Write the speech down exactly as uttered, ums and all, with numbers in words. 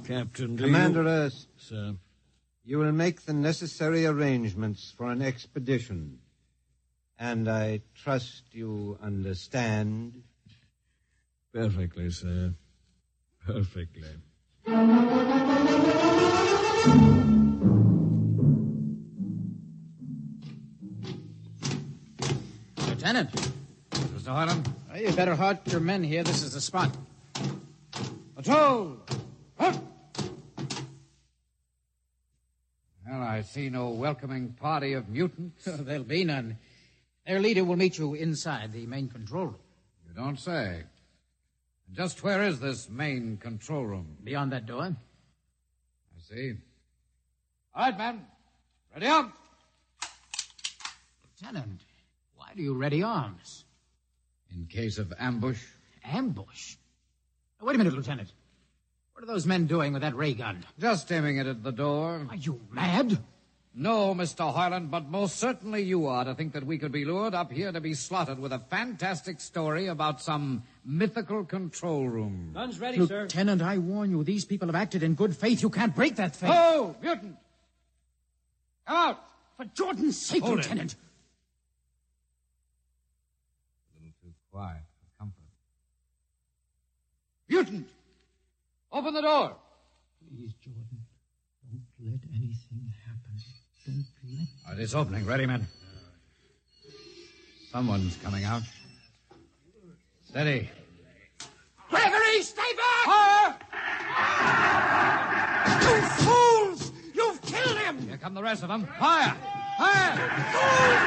Captain. Do Commander you... Erst. Sir. You will make the necessary arrangements for an expedition. And I trust you understand. Perfectly, sir. Perfectly. Lieutenant. Mister Harlan? Well, you better halt your men here. This is the spot. Patrol! Halt! Well, I see no welcoming party of mutants. There'll be none. Their leader will meet you inside the main control room. You don't say. Just where is this main control room? Beyond that door. I see. All right, men. Ready up. Lieutenant, why do you ready arms? In case of ambush. Ambush? Now, wait a minute, Lieutenant. What are those men doing with that ray gun? Just aiming it at the door. Are you mad? No, Mister Hoyland, but most certainly you are to think that we could be lured up here to be slaughtered with a fantastic story about some mythical control room. Guns ready, Lieutenant, sir. Lieutenant, I warn you, these people have acted in good faith. You can't break that faith. Oh, mutant! Come out! For Jordan's sake, Hold Lieutenant. It. A little too quiet for comfort. Mutant! Open the door! Please, Jordan, don't let anything happen. Don't let... All right, it's opening. Ready, men? Someone's coming out. Steady. Gregory, stay back! Fire! You fools! You've killed him! Here come the rest of them. Fire! Fire!